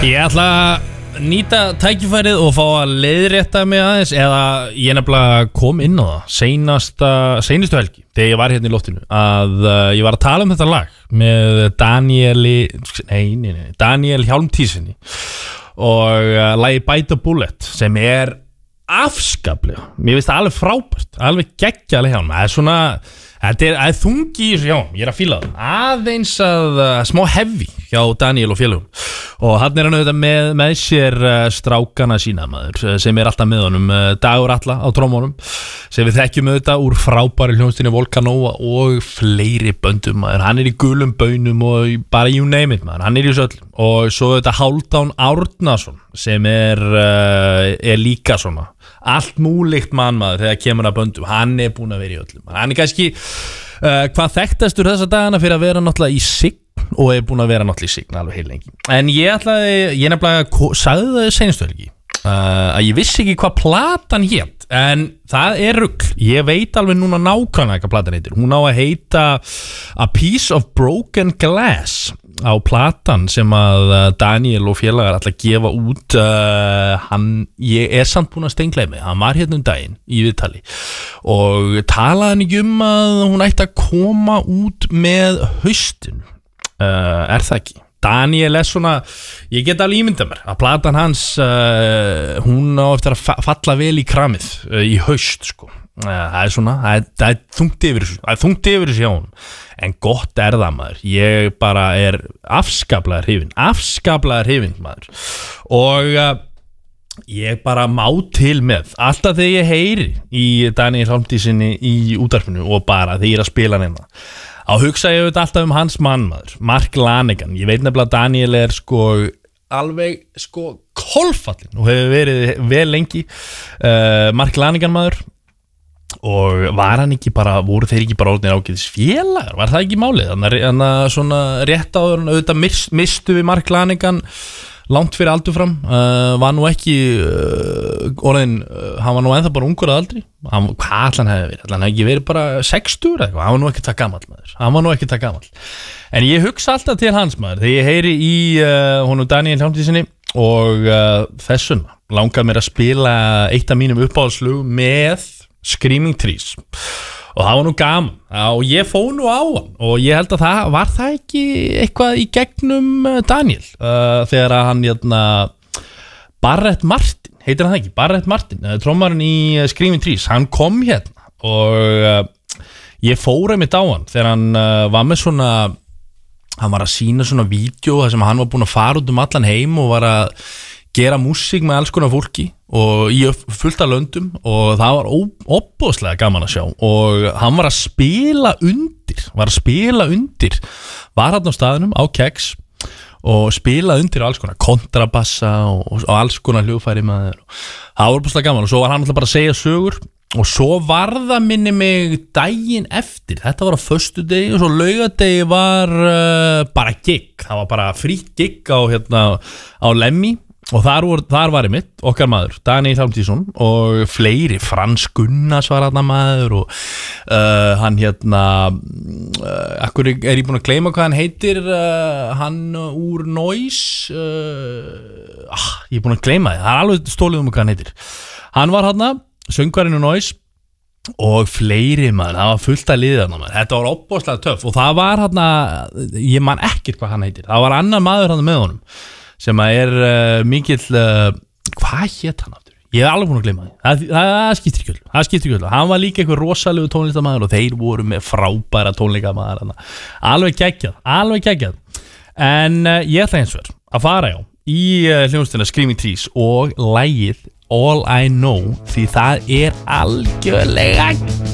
Ég ætla að nýta tækifærið og fá að leiðrétta mig aðeins, eða ég nefnilega kom inn á það seinustu helgi þegar ég var hérna í loftinu að ég var að tala um þetta lag með Daniel Hjálmtýsinni og lagi Bite a Bullet sem afskaplega, mér finnst það alveg frábært, alveg geggjalega hjá hann. Það svona, þetta þungi í þessu hjá hann, ég að fíla það aðeins að smá heavy hjá Daniel og félögum og hann hann auðvitað með sér strákana sína maður sem alltaf með honum, Dagur Atla á trómunum sem við þekkjum auðvitað úr frábæri hljónstinni Volcanova og fleiri böndum maður, hann í gulum baunum og bara you name it maður, hann í þessu öllum og svo auðvitað Hálfdán Árnason sem líka svona allt múlíkt maður þegar kemur að böndum, hann búinn að vera í öllum, hann kannski hvað þekktastur þessa dagana fyrir að vera náttúrulega í sign og búinn að vera náttúrulega í sign alveg heil lengi, en ég nefnilega sagði það seinustu helgi að ég vissi ekki hvað platan hét, en það rugl, ég veit alveg núna nákvæmlega hvað platan heitir, hún á að heita A Piece of Broken Glass á platan sem að Daniel og félagar ætla að gefa út ég samt búinn að steingleyma hann var hérna daginn í viðtali og talaði hann ekki að hún ætti að koma út með haustinu, það ekki? Daniel svona, ég get alveg ímyndað mér að platan hans hún á eftir að falla vel í kramið í haust sko. Það svona, það þungt yfir þessu hjá honum, en gott það maður, ég bara afskaplega hrifinn maður og ég bara má til með alltaf þegar ég heyri í Daniel Hjálmtýsinni í útvarpinu og bara þegar ég að spila hann þá hugsa ég alltaf hans mann maður, Mark Lanegan, ég veit nefnilega að Daniel alveg kolfallinn og hefur verið vel lengi Mark Lanegan maður og var hann ekki bara, voru þeir ekki bara orðnir ágætis félagar, var það ekki málið þannig að svona rétt áður auðvitað mistu við Mark Lanegan langt fyrir aldur fram, var nú ekki orðin, hann var nú ennþá bara ungur að aldri, hvað allan hefði ekki verið bara 60 eða eitthvað, hann var nú ekki það gamall en ég hugsa alltaf til hans maður þegar ég heyri í honum Daniel Hjálmtýsinni og þessuna langar mér að spila eitt af mínum uppáhaldslögum með Screaming Trees og það var nú gaman og ég fór nú á hann og ég held að var það ekki eitthvað í gegnum Daniel þegar að hann Barrett Martin, heitir hann það ekki? Barrett Martin, trommarinn í Screaming Trees, hann kom hérna og ég fór einmitt á hann þegar hann var með svona, hann var að sína svona vídeo þar sem hann var búinn að fara út allan heim og var að gera músík með alls konar fólki og í fullt af löndum og það var óbúðslega gaman að sjá og hann var að spila undir var hann á staðnum á Kex og spila undir alls konar kontrabassa og alls konar hljóðfæri maður það var óbúðslega gaman og svo var hann alltaf bara að segja sögur og svo var það minni mig daginn eftir, þetta var á föstudegi og svo laugadegi var bara gig, það var bara frítt gig á Lemmy og þar var mitt okkar maður Daniel Hjálmtýsson og fleiri, Frans Gunnars var hann maður og hann akkur ég búinn að gleyma hvað hann heitir hann úr Noise ég búinn að gleyma það er alveg stólið hvað hann heitir hann var hann, söngvarinn úr Noise og fleiri maður, það var fullt að liða maður. Þetta var opbóðslega töff og það var ég man ekkert hvað hann heitir það var annar maður hann með honum sem mikill hvað hét hann aftur? Ég alveg búinn að gleyma því það skiptir ekki öll hann var líka eitthvað rosalegu tónlistarmaður og þeir voru með frábæra tónleikamaður alveg geggjað en ég ætla eins vegar að fara í hljómsveitina Screaming Trees og lagið All I Know því það algjörlega